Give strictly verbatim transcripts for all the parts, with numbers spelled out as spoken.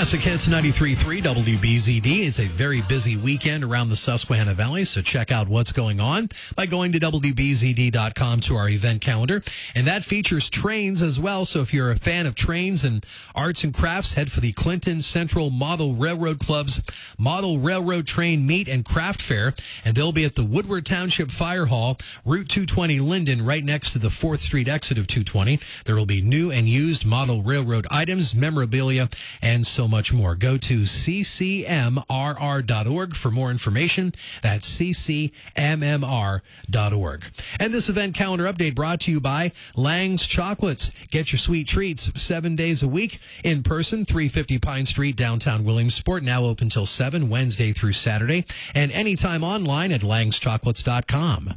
Classic Hits ninety-three point three W B Z D. It's a very busy weekend around the Susquehanna Valley, so check out what's going on by going to W B Z D dot com to our event calendar. And that features trains as well, so if you're a fan of trains and arts and crafts, head for the Clinton Central Model Railroad Club's Model Railroad Train Meet and Craft Fair, and they'll be at the Woodward Township Fire Hall, Route two twenty Linden, right next to the fourth Street exit of two twenty. There will be new and used model railroad items, memorabilia, and so much more. Go to C C M R R dot org for more information. That's C C M M R dot org. And this event calendar update brought to you by Lang's Chocolates. Get your sweet treats seven days a week in person, three fifty Pine Street, downtown Williamsport, now open till seven, Wednesday through Saturday, and anytime online at langs chocolates dot com.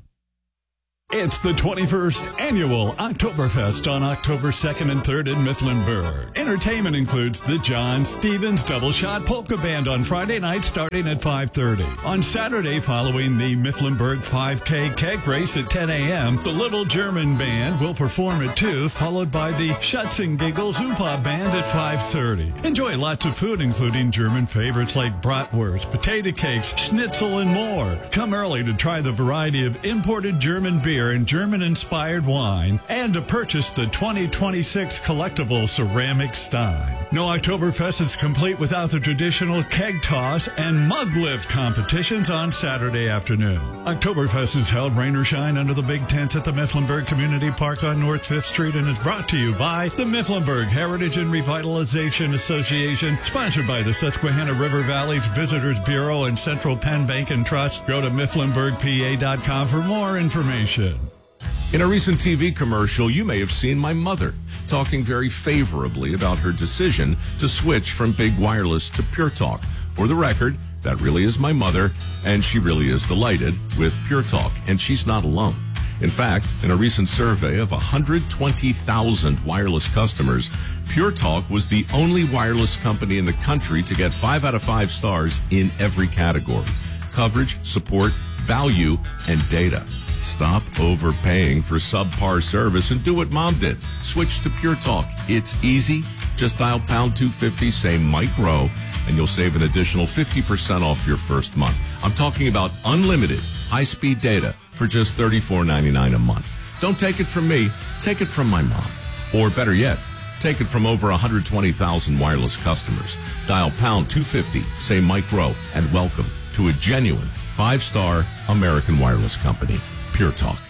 It's the twenty-first Annual Oktoberfest on October second and third in Mifflinburg. Entertainment includes the John Stevens Double Shot Polka Band on Friday night starting at five thirty. On Saturday, following the Mifflinburg five K keg race at ten a.m., the Little German Band will perform at two, followed by the Schutzengiggles Oompa Band at five thirty. Enjoy lots of food, including German favorites like bratwurst, potato cakes, schnitzel, and more. Come early to try the variety of imported German beer and German-inspired wine, and to purchase the twenty twenty-six collectible ceramic stein. No Oktoberfest is complete without the traditional keg toss and mug lift competitions on Saturday afternoon. Oktoberfest is held rain or shine under the big tents at the Mifflinburg Community Park on North fifth Street and is brought to you by the Mifflinburg Heritage and Revitalization Association, sponsored by the Susquehanna River Valley's Visitors Bureau and Central Penn Bank and Trust. Go to Mifflinburg P A dot com for more information. In a recent T V commercial, you may have seen my mother talking very favorably about her decision to switch from Big Wireless to Pure Talk. For the record, that really is my mother, and she really is delighted with Pure Talk, and she's not alone. In fact, in a recent survey of one hundred twenty thousand wireless customers, Pure Talk was the only wireless company in the country to get five out of five stars in every category: coverage, support, value, and data. Stop overpaying for subpar service and do what Mom did. Switch to Pure Talk. It's easy. Just dial pound two fifty, say Mike Rowe, and you'll save an additional fifty percent off your first month. I'm talking about unlimited high-speed data for just thirty-four ninety-nine a month. Don't take it from me. Take it from my mom. Or better yet, take it from over one hundred twenty thousand wireless customers. Dial pound two fifty, say Mike Rowe, and welcome to a genuine five-star American wireless company. Pure Talk.